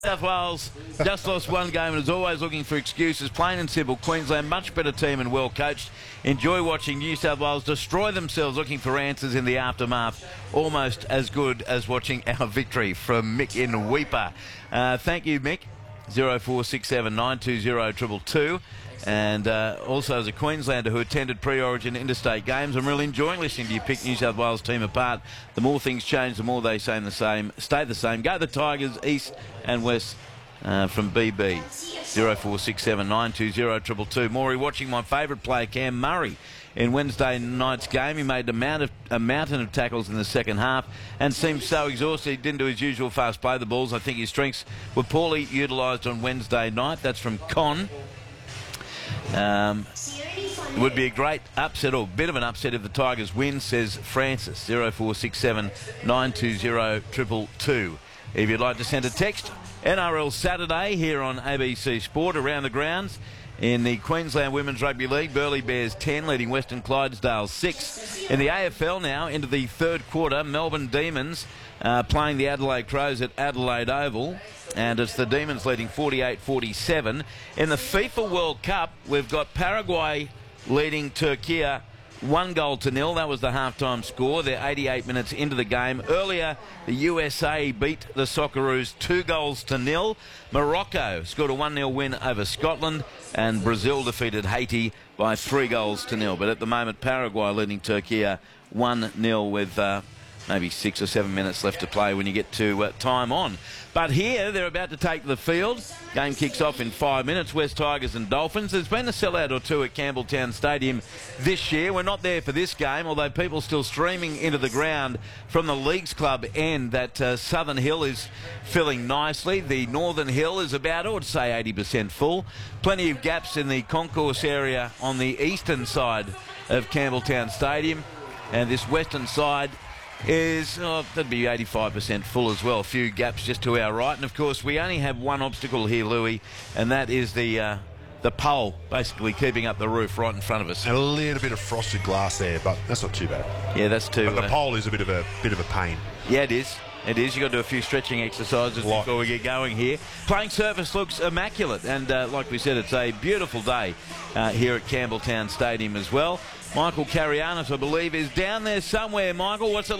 South Wales just lost one game and is always looking for excuses. Plain and simple, Queensland, much better team and well coached. Enjoy watching New South Wales destroy themselves looking for answers in the aftermath. Almost as good as watching our victory. From Mick in Weipa. Thank you, Mick. 0467 920 222. And also as a Queenslander who attended pre-origin interstate games, I'm really enjoying listening to you pick New South Wales team apart. The more things change, the more they stay the same. Go the Tigers, East and West. From BB 0467 920 222. Maury watching my favourite player Cam Murray in Wednesday night's game. He made a mountain of tackles in the second half and seemed so exhausted he didn't do his usual fast play the balls. I think his strengths were poorly utilised on Wednesday night. That's from Con. It would be a great upset, or a bit of an upset, if the Tigers win, says Francis. 0467 920 222. If you'd like to send a text, NRL Saturday here on ABC Sport. Around the grounds in the Queensland Women's Rugby League, Burleigh Bears 10 leading Western Clydesdale 6. In the AFL now, into the third quarter, Melbourne Demons playing the Adelaide Crows at Adelaide Oval. And it's the Demons leading 48-47. In the FIFA World Cup, we've got Paraguay leading Turkey 1-0. That was the halftime score. They're 88 minutes into the game. Earlier, the USA beat the Socceroos 2-0. Morocco scored a 1-0 win over Scotland, and Brazil defeated Haiti by 3-0. But at the moment, Paraguay leading Turkey 1-0 with maybe 6 or 7 minutes left to play when you get to time on. But here, they're about to take the field. Game kicks off in 5 minutes. West Tigers and Dolphins. There's been a sellout or two at Campbelltown Stadium this year. We're not there for this game, although people still streaming into the ground from the Leagues Club end. That Southern Hill is filling nicely. The Northern Hill is about, I would say, 80% full. Plenty of gaps in the concourse area on the eastern side of Campbelltown Stadium. And this western side is, that'd be 85% full as well. A few gaps just to our right. And, of course, we only have one obstacle here, Louis, and that is the pole basically keeping up the roof right in front of us. And a little bit of frosted glass there, but that's not too bad. Yeah, that's too... But the pole is a bit of a pain. Yeah, it is. It is. You've got to do a few stretching exercises before we get going here. Playing surface looks immaculate. And like we said, it's a beautiful day here at Campbelltown Stadium as well. Michael Carianis, I believe, is down there somewhere. Michael, what's it